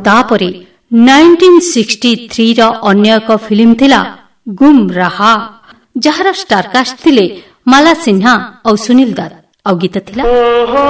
तापरे 1963 रो अन्य एक फिल्म थिला गुम रहा जहार स्टारकास्ट थिले माला सिन्हा और सुनील दत्त और गीत थिला